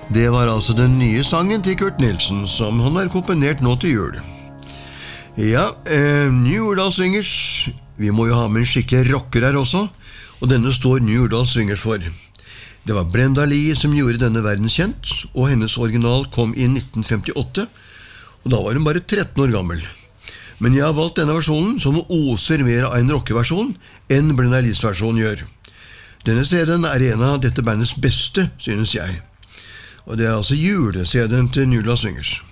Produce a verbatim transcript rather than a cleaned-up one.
Det var altså den nye sangen til Kurt Nilsen, som han har komponert nå til jul. Ja, eh, New Urdal Swingers, vi må jo ha med en skikkelig rocker her også, og denne står New Urdal Swingers for. Det var Brenda Lee som gjorde denne verden kjent, og hennes original kom i nitten femtiåtte, og da var hun bare tretten år gammel. Men jeg har valgt denne versjonen som oser mer av en rockeversjon enn Brenda Lees versjon gjør. Denne C D-en er en av dette bandets beste, synes jeg. Og det er altså jule-C D-en til New Urdal Swingers.